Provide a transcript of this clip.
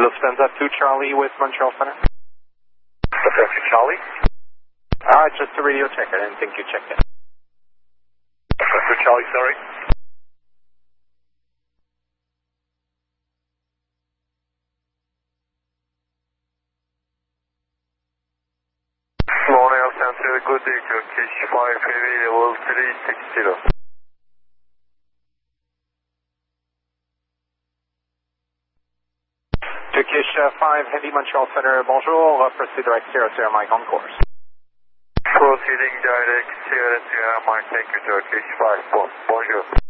Lufthansa 2 Charlie with Montreal Center. Lufthansa 2 Charlie? Just a radio check. I didn't think you checked it. Lufthansa 2 Charlie, sorry. Morning, Lufthansa, good day, Turkish 5 Heavy, level 360. Turkish 5 Heavy Montreal Center, bonjour. Proceed direct Sierra Mike on course. Proceeding direct Sierra Mike, thank you, Turkish 5, bonjour.